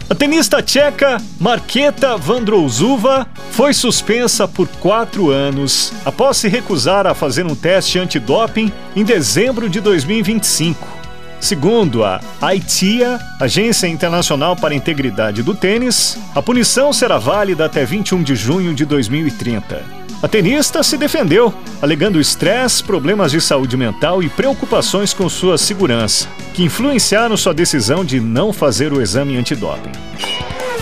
A tenista tcheca Markéta Vondrousova foi suspensa por 4 anos após se recusar a fazer um teste antidoping em dezembro de 2025. Segundo a AITIA, Agência Internacional para a Integridade do Tênis, a punição será válida até 21 de junho de 2030. A tenista se defendeu, alegando estresse, problemas de saúde mental e preocupações com sua segurança, que influenciaram sua decisão de não fazer o exame antidoping.